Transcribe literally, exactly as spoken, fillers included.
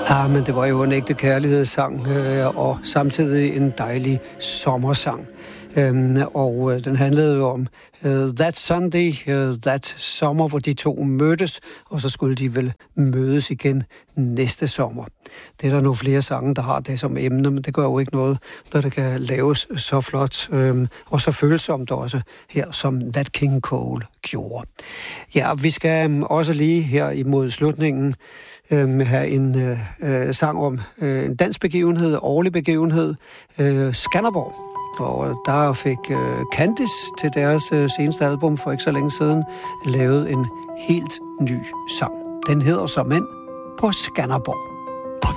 Ah, men det var jo en ægte kærlighedssang, øh, og samtidig en dejlig sommersang. Øhm, og øh, den handlede jo om uh, That Sunday, uh, That Sommer, hvor de to mødtes, og så skulle de vel mødes igen næste sommer. Det er der nogle flere sange, der har det som emne, men det gør jo ikke noget, når det kan laves så flot, øhm, og så følsomt også her, som Nat King Cole gjorde. Ja, vi skal øhm, også lige her imod slutningen øhm, have en øh, øh, sang om øh, en dansk begivenhed, årlig begivenhed, øh, Skanderborg. Og der fik øh, Candice til deres øh, seneste album for ikke så længe siden lavet en helt ny sang. Den hedder Så Mænd på Skanderborg.